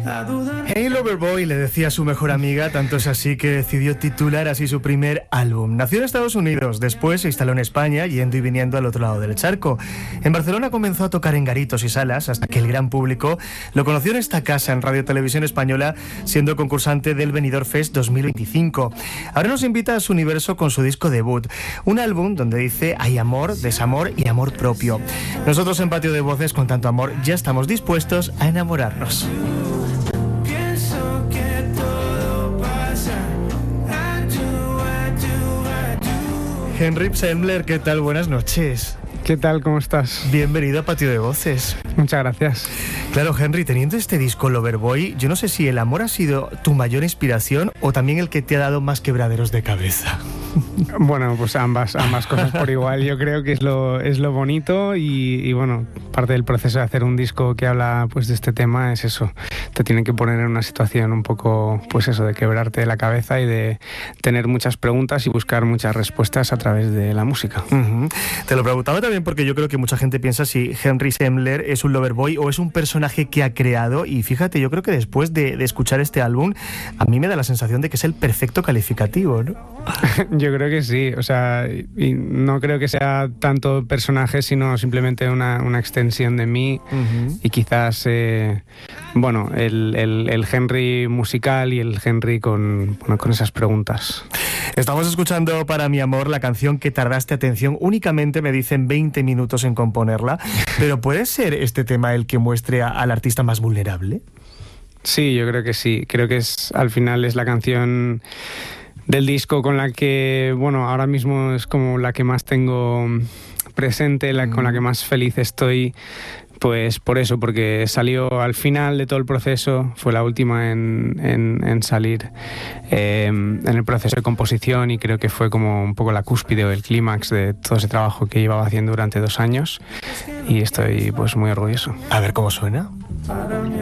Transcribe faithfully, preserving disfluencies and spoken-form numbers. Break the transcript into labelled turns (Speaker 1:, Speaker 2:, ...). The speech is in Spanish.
Speaker 1: Hey Loverboy, le decía a su mejor amiga, tanto es así que decidió titular así su primer álbum. Nació en Estados Unidos, después se instaló en España, yendo y viniendo al otro lado del charco. En Barcelona comenzó a tocar en garitos y salas, hasta que el gran público lo conoció en esta casa, en Radio Televisión Española, siendo concursante del Benidorm Fest dos mil veinticinco. Ahora nos invita a su universo con su disco debut, un álbum donde dice hay amor, desamor y amor propio. Nosotros en Patio de Voces, con tanto amor, ya estamos dispuestos a enamorarnos. Henry Sembler, ¿qué tal? Buenas noches.
Speaker 2: ¿Qué tal? ¿Cómo estás?
Speaker 1: Bienvenido a Patio de Voces.
Speaker 2: Muchas gracias.
Speaker 1: Claro, Henry, teniendo este disco Loverboy, yo no sé si el amor ha sido tu mayor inspiración o también el que te ha dado más quebraderos de cabeza.
Speaker 2: Bueno, pues ambas, ambas cosas por igual. Yo creo que es lo, es lo bonito y, y bueno, parte del proceso de hacer un disco que habla pues de este tema es eso. Te tienen que poner en una situación un poco, pues eso, de quebrarte la cabeza y de tener muchas preguntas y buscar muchas respuestas a través de la música.
Speaker 1: Uh-huh. Te lo preguntaba también porque yo creo que mucha gente piensa si Henry Sembler es un Loverboy o es un personaje que ha creado, y fíjate, yo creo que después de, de escuchar este álbum, a mí me da la sensación de que es el perfecto calificativo, ¿no?
Speaker 2: Yo creo que sí, o sea, y no creo que sea tanto personaje, sino simplemente una, una extensión de mí. Uh-huh. Y quizás, eh, bueno, el, el, el Henry musical y el Henry con, bueno, con esas preguntas.
Speaker 1: Estamos escuchando Para mi amor, la canción que tardaste, atención, únicamente me dicen veinte minutos en componerla, pero ¿puede ser este tema el que muestre a, al artista más vulnerable?
Speaker 2: Sí, yo creo que sí, creo que es al final es la canción del disco con la que, bueno, ahora mismo es como la que más tengo presente, la, con la que más feliz estoy, pues por eso, porque salió al final de todo el proceso, fue la última en, en, en salir eh, en el proceso de composición, y creo que fue como un poco la cúspide o el clímax de todo ese trabajo que llevaba haciendo durante dos años, y estoy pues muy orgulloso.
Speaker 1: A ver cómo suena.